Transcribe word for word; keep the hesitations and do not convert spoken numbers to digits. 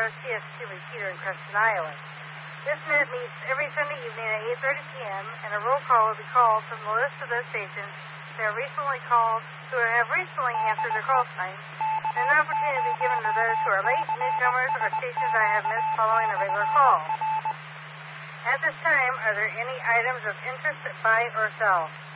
R C S Q repeater in Creston, Iowa. This minute meets every Sunday evening at eight thirty p.m., and a roll call will be called from the list of those stations that have recently called, who have recently answered their call signs, and an opportunity will be given to those who are late, newcomers, or stations I have missed following a regular call. At this time, are there any items of interest, buy or sell?